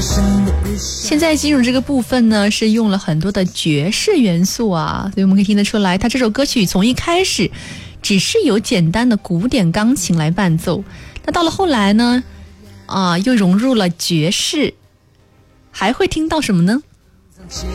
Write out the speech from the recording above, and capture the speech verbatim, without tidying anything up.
现在进入这个部分呢，是用了很多的爵士元素啊，所以我们可以听得出来，他这首歌曲从一开始只是有简单的古典钢琴来伴奏，那到了后来呢，啊，又融入了爵士，还会听到什么呢？